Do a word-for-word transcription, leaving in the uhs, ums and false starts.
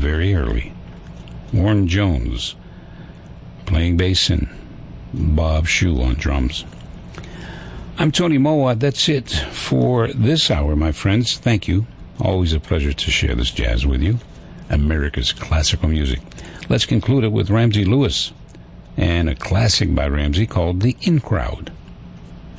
very early. Warren Jones playing bass and Bob Shue on drums. I'm Tony Mowat. That's it for this hour, my friends. Thank you. Always a pleasure to share this jazz with you. America's classical music. Let's conclude it with Ramsey Lewis and a classic by Ramsey called The In Crowd.